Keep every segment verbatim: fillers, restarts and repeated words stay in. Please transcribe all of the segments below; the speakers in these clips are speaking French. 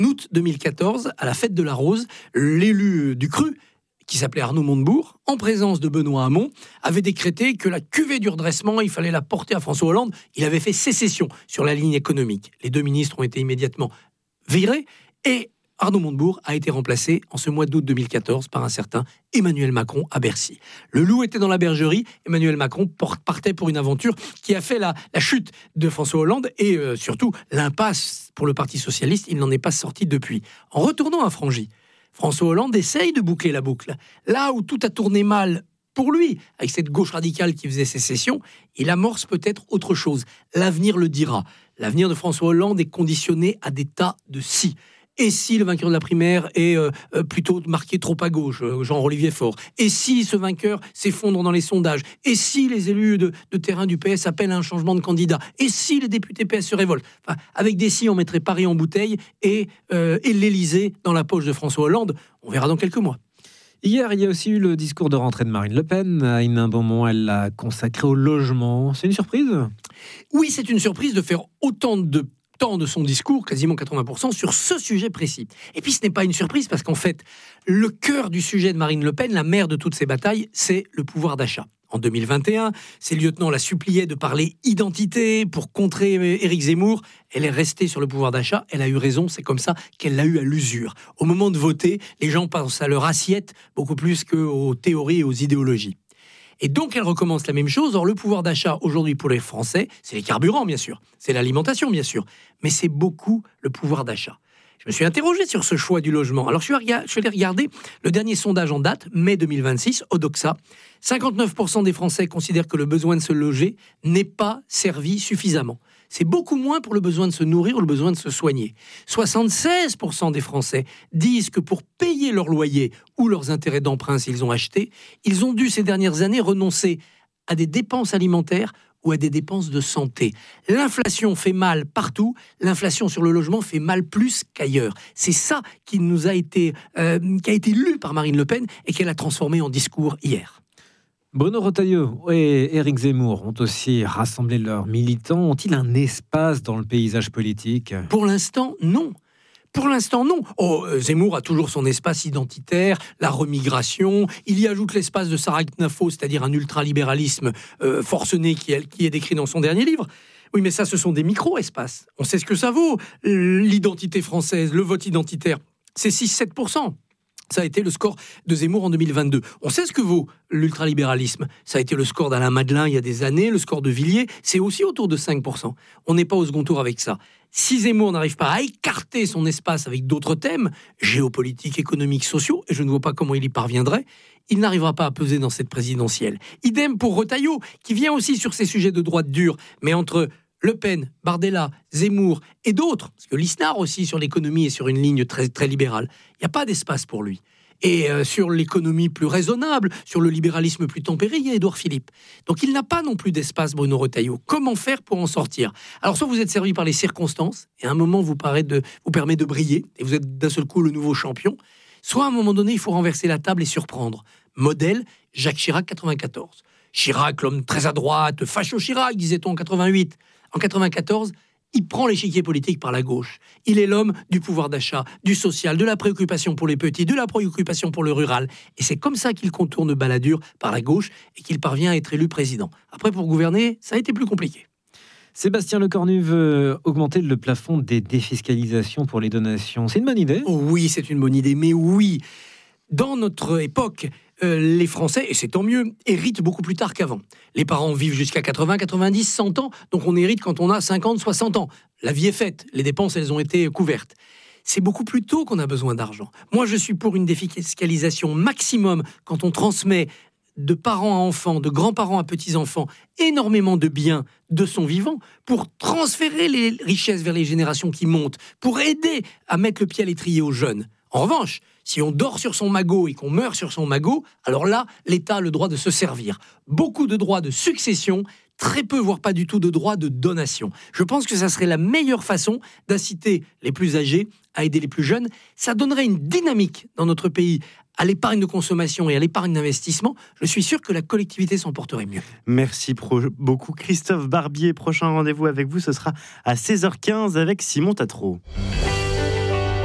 août deux mille quatorze, à la fête de la Rose, l'élu du Cru, qui s'appelait Arnaud Montebourg, en présence de Benoît Hamon, avait décrété que la cuvée du redressement, il fallait la porter à François Hollande. Il avait fait sécession sur la ligne économique. Les deux ministres ont été immédiatement virés et Arnaud Montebourg a été remplacé en ce mois d'août deux mille quatorze par un certain Emmanuel Macron à Bercy. Le loup était dans la bergerie, Emmanuel Macron partait pour une aventure qui a fait la, la chute de François Hollande et euh, surtout l'impasse pour le Parti Socialiste, il n'en est pas sorti depuis. En retournant à Frangy, François Hollande essaye de boucler la boucle. Là où tout a tourné mal pour lui, avec cette gauche radicale qui faisait sécession, il amorce peut-être autre chose. L'avenir le dira. L'avenir de François Hollande est conditionné à des tas de si. Et si le vainqueur de la primaire est euh, plutôt marqué trop à gauche, Jean-Olivier Faure? Et si ce vainqueur s'effondre dans les sondages? Et si les élus de, de terrain du P S appellent à un changement de candidat? Et si les députés P S se révoltent? Enfin, avec des si, on mettrait Paris en bouteille et, euh, et l'Élysée dans la poche de François Hollande. On verra dans quelques mois. Hier, il y a aussi eu le discours de rentrée de Marine Le Pen. À un bon moment, elle l'a consacré au logement. C'est une surprise? Oui, c'est une surprise de faire autant de temps de son discours, quasiment quatre-vingts pour cent, sur ce sujet précis. Et puis ce n'est pas une surprise parce qu'en fait, le cœur du sujet de Marine Le Pen, la mère de toutes ces batailles, c'est le pouvoir d'achat. En deux mille vingt et un, ses lieutenants la suppliaient de parler identité pour contrer Éric Zemmour. Elle est restée sur le pouvoir d'achat. Elle a eu raison, c'est comme ça qu'elle l'a eu à l'usure. Au moment de voter, les gens pensent à leur assiette beaucoup plus qu'aux théories et aux idéologies. Et donc, elle recommence la même chose. Or, le pouvoir d'achat, aujourd'hui, pour les Français, c'est les carburants, bien sûr. C'est l'alimentation, bien sûr. Mais c'est beaucoup le pouvoir d'achat. Je me suis interrogé sur ce choix du logement. Alors, je suis allé regarder le dernier sondage en date, mai deux mille vingt-six, Odoxa. cinquante-neuf pour cent des Français considèrent que le besoin de se loger n'est pas servi suffisamment. C'est beaucoup moins pour le besoin de se nourrir ou le besoin de se soigner. soixante-seize pour cent des Français disent que pour payer leur loyer ou leurs intérêts d'emprunt s'ils ont acheté, ils ont dû ces dernières années renoncer à des dépenses alimentaires ou à des dépenses de santé. L'inflation fait mal partout, l'inflation sur le logement fait mal plus qu'ailleurs. C'est ça qui nous a été, euh, qui a été lu par Marine Le Pen et qu'elle a transformé en discours hier. Bruno Retailleau et Éric Zemmour ont aussi rassemblé leurs militants. Ont-ils un espace dans le paysage politique? Pour l'instant, non. Pour l'instant, non. Oh, Zemmour a toujours son espace identitaire, la remigration. Il y ajoute l'espace de Sarah Knafo, c'est-à-dire un ultralibéralisme euh, forcené qui est, qui est décrit dans son dernier livre. Oui, mais ça, ce sont des micro-espaces. On sait ce que ça vaut. L'identité française, le vote identitaire, c'est six à sept pour cent. Ça a été le score de Zemmour en deux mille vingt-deux. On sait ce que vaut l'ultralibéralisme. Ça a été le score d'Alain Madelin il y a des années, le score de Villiers, c'est aussi autour de cinq pour cent. On n'est pas au second tour avec ça. Si Zemmour n'arrive pas à écarter son espace avec d'autres thèmes, géopolitiques, économiques, sociaux, et je ne vois pas comment il y parviendrait, il n'arrivera pas à peser dans cette présidentielle. Idem pour Retailleau, qui vient aussi sur ces sujets de droite dure, mais entre Le Pen, Bardella, Zemmour et d'autres, parce que Lisnard aussi sur l'économie est sur une ligne très, très libérale, il n'y a pas d'espace pour lui. Et euh, sur l'économie plus raisonnable, sur le libéralisme plus tempéré, il y a Édouard Philippe. Donc il n'a pas non plus d'espace, Bruno Retailleau. Comment faire pour en sortir? Alors soit vous êtes servi par les circonstances, et à un moment vous, paraît de, vous permet de briller, et vous êtes d'un seul coup le nouveau champion, soit à un moment donné il faut renverser la table et surprendre. Modèle, Jacques Chirac, quatre-vingt-quatorze. Chirac, l'homme très à droite, facho Chirac, disait-on en quatre-vingt-huit. En quatre-vingt-quatorze, il prend l'échiquier politique par la gauche. Il est l'homme du pouvoir d'achat, du social, de la préoccupation pour les petits, de la préoccupation pour le rural. Et c'est comme ça qu'il contourne Balladur par la gauche et qu'il parvient à être élu président. Après, pour gouverner, ça a été plus compliqué. Sébastien Lecornu veut augmenter le plafond des défiscalisations pour les donations. C'est une bonne idée? Oh oui, c'est une bonne idée, mais oui. Dans notre époque, euh, les Français, et c'est tant mieux, héritent beaucoup plus tard qu'avant. Les parents vivent jusqu'à quatre-vingts, quatre-vingt-dix, cent ans, donc on hérite quand on a cinquante, soixante ans. La vie est faite, les dépenses, elles ont été couvertes. C'est beaucoup plus tôt qu'on a besoin d'argent. Moi, je suis pour une défiscalisation maximum quand on transmet de parents à enfants, de grands-parents à petits-enfants, énormément de biens de son vivant pour transférer les richesses vers les générations qui montent, pour aider à mettre le pied à l'étrier aux jeunes. En revanche, si on dort sur son magot et qu'on meurt sur son magot, alors là, l'État a le droit de se servir. Beaucoup de droits de succession, très peu, voire pas du tout, de droits de donation. Je pense que ça serait la meilleure façon d'inciter les plus âgés à aider les plus jeunes. Ça donnerait une dynamique dans notre pays à l'épargne de consommation et à l'épargne d'investissement. Je suis sûr que la collectivité s'en porterait mieux. Merci pro- beaucoup Christophe Barbier. Prochain rendez-vous avec vous, ce sera à seize heures quinze avec Simon Tatro.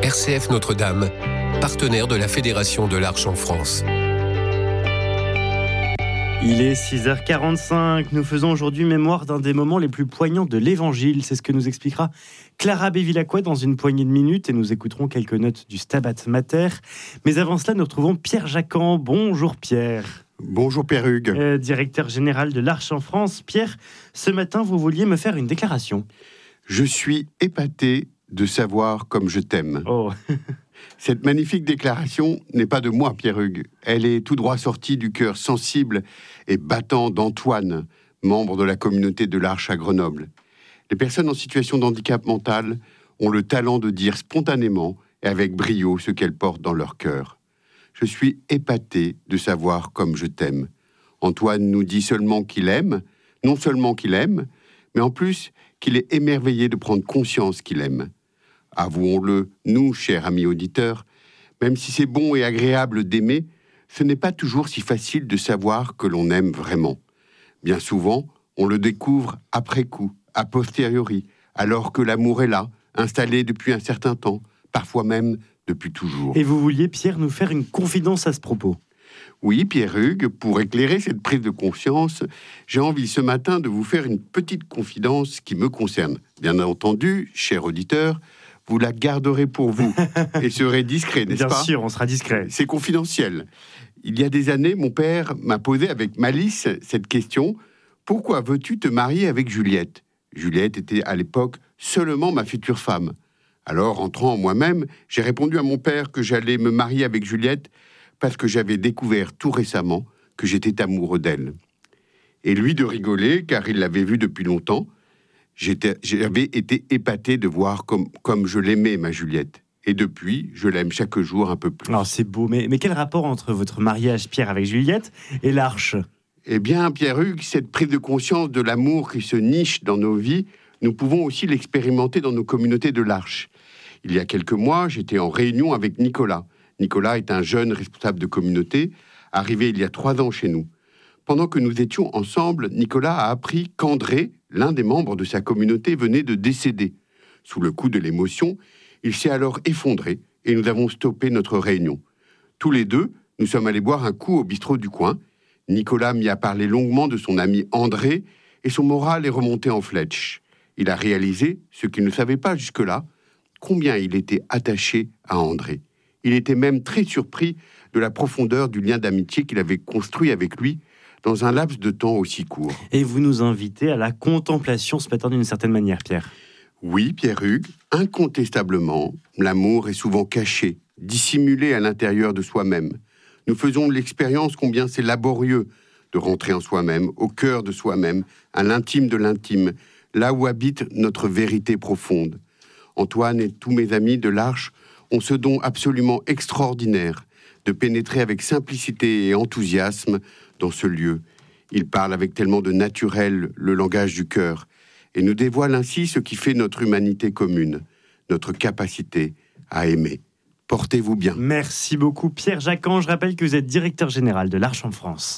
R C F Notre-Dame, partenaire de la Fédération de l'Arche en France. Il est six heures quarante-cinq. Nous faisons aujourd'hui mémoire d'un des moments les plus poignants de l'Évangile. C'est ce que nous expliquera Clara Bevilacqua dans une poignée de minutes et nous écouterons quelques notes du Stabat Mater. Mais avant cela, nous retrouvons Pierre Jacquan. Bonjour Pierre. Bonjour Pierre Hugues. Euh, directeur général de l'Arche en France. Pierre, ce matin, vous vouliez me faire une déclaration. Je suis épaté de savoir comme je t'aime. Oh. Cette magnifique déclaration n'est pas de moi, Pierre Hugues. Elle est tout droit sortie du cœur sensible et battant d'Antoine, membre de la communauté de l'Arche à Grenoble. Les personnes en situation de handicap mental ont le talent de dire spontanément et avec brio ce qu'elles portent dans leur cœur. Je suis épaté de savoir comme je t'aime. Antoine nous dit seulement qu'il aime, non seulement qu'il aime, mais en plus qu'il est émerveillé de prendre conscience qu'il aime. Avouons-le, nous, chers amis auditeurs, même si c'est bon et agréable d'aimer, ce n'est pas toujours si facile de savoir que l'on aime vraiment. Bien souvent, on le découvre après coup, a posteriori, alors que l'amour est là, installé depuis un certain temps, parfois même depuis toujours. Et vous vouliez, Pierre, nous faire une confidence à ce propos. Oui, Pierre Hugues, pour éclairer cette prise de conscience, j'ai envie ce matin de vous faire une petite confidence qui me concerne. Bien entendu, chers auditeurs, vous la garderez pour vous et serez discret, n'est-ce Bien pas ? Bien sûr, on sera discret. C'est confidentiel. Il y a des années, mon père m'a posé avec malice cette question. Pourquoi veux-tu te marier avec Juliette ? Juliette était à l'époque seulement ma future femme. Alors, entrant en moi-même, j'ai répondu à mon père que j'allais me marier avec Juliette parce que j'avais découvert tout récemment que j'étais amoureux d'elle. Et lui de rigoler, car il l'avait vue depuis longtemps. J'étais, j'avais été épaté de voir comme, comme je l'aimais, ma Juliette. Et depuis, je l'aime chaque jour un peu plus. Alors c'est beau, mais, mais quel rapport entre votre mariage, Pierre, avec Juliette et l'Arche ? Eh bien, Pierre Hugues, cette prise de conscience de l'amour qui se niche dans nos vies, nous pouvons aussi l'expérimenter dans nos communautés de l'Arche. Il y a quelques mois, j'étais en réunion avec Nicolas. Nicolas est un jeune responsable de communauté, arrivé il y a trois ans chez nous. Pendant que nous étions ensemble, Nicolas a appris qu'André, l'un des membres de sa communauté, venait de décéder. Sous le coup de l'émotion, il s'est alors effondré et nous avons stoppé notre réunion. Tous les deux, nous sommes allés boire un coup au bistrot du coin. Nicolas m'y a parlé longuement de son ami André et son moral est remonté en flèche. Il a réalisé, ce qu'il ne savait pas jusque-là, combien il était attaché à André. Il était même très surpris de la profondeur du lien d'amitié qu'il avait construit avec lui dans un laps de temps aussi court. Et vous nous invitez à la contemplation ce matin d'une certaine manière, Pierre. Oui, Pierre Hugues, incontestablement, l'amour est souvent caché, dissimulé à l'intérieur de soi-même. Nous faisons l'expérience combien c'est laborieux de rentrer en soi-même, au cœur de soi-même, à l'intime de l'intime, là où habite notre vérité profonde. Antoine et tous mes amis de l'Arche ont ce don absolument extraordinaire de pénétrer avec simplicité et enthousiasme dans ce lieu. Ils parlent avec tellement de naturel le langage du cœur et nous dévoilent ainsi ce qui fait notre humanité commune, notre capacité à aimer. Portez-vous bien. Merci beaucoup Pierre Jacquan. Je rappelle que vous êtes directeur général de l'Arche en France.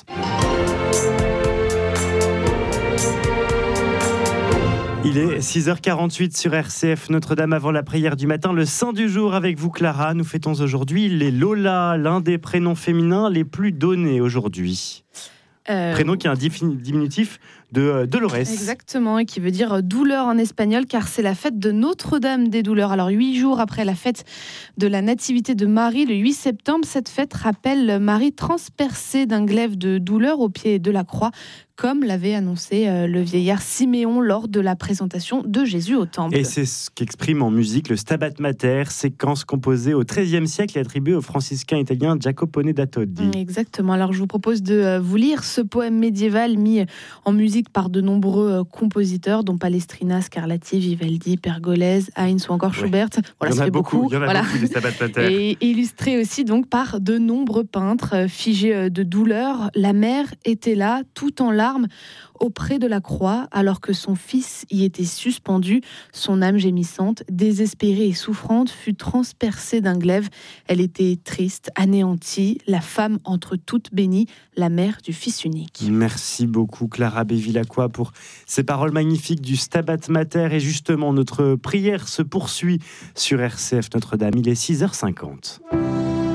Il est six heures quarante-huit sur R C F Notre-Dame avant la prière du matin. Le saint du jour avec vous Clara. Nous fêtons aujourd'hui les Lola, l'un des prénoms féminins les plus donnés aujourd'hui. Euh... Prénom qui a un diminutif de Dolores. Exactement, et qui veut dire douleur en espagnol, car c'est la fête de Notre-Dame des douleurs. Alors, huit jours après la fête de la Nativité de Marie, le huit septembre, cette fête rappelle Marie transpercée d'un glaive de douleur au pied de la croix, comme l'avait annoncé le vieillard Siméon lors de la présentation de Jésus au temple. Et c'est ce qu'exprime en musique le Stabat Mater, séquence composée au treizième siècle et attribuée au franciscain italien Jacopone da Todi. Exactement, alors je vous propose de vous lire ce poème médiéval mis en musique par de nombreux compositeurs, dont Palestrina, Scarlatti, Vivaldi, Pergolèse, Heinz ou encore Schubert. Ouais. Voilà, il y en a beaucoup, beaucoup. Il y en a voilà. beaucoup des Stabat Mater. Et illustré aussi donc par de nombreux peintres figés de douleur. La mère était là, tout en larmes, auprès de la croix, alors que son fils y était suspendu. Son âme gémissante, désespérée et souffrante, fut transpercée d'un glaive. Elle était triste, anéantie, la femme entre toutes bénies, la mère du fils unique. Merci beaucoup Clara Bevilacqua pour ces paroles magnifiques du Stabat Mater. Et justement, notre prière se poursuit sur R C F Notre-Dame. Il est six heures cinquante.